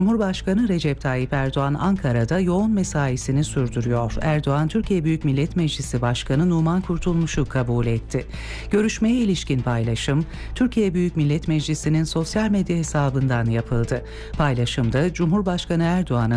Cumhurbaşkanı Recep Tayyip Erdoğan Ankara'da yoğun mesaisini sürdürüyor. Erdoğan, Türkiye Büyük Millet Meclisi Başkanı Numan Kurtulmuş'u kabul etti. Görüşmeye ilişkin paylaşım, Türkiye Büyük Millet Meclisi'nin sosyal medya hesabından yapıldı. Paylaşımda Cumhurbaşkanı Erdoğan'ın